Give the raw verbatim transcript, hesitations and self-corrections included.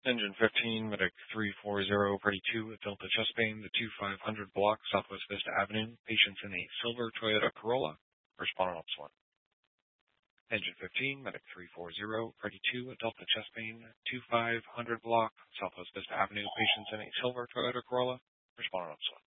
Engine fifteen, Medic three four zero, Party two at Delta Chest Pain, the two five hundred block, Southwest Vista Avenue. Patients in a silver Toyota Corolla. Respond on Ops one. Engine fifteen, Medic three four zero, Party two at Delta Chest Pain, two five hundred block, Southwest Vista Avenue. Patients in a silver Toyota Corolla. Respond on Ops one.